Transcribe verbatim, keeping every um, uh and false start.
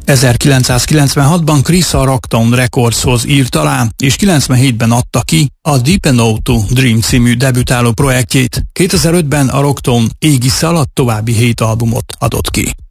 ezerkilencszázkilencvenhatban Chris a Rocktown Recordshoz írt alá, és kilencvenhétben adta ki a Deep and Out to Dream című debütáló projektjét. kétezer-ötben a Rocktown égisze alatt további hét albumot adott ki.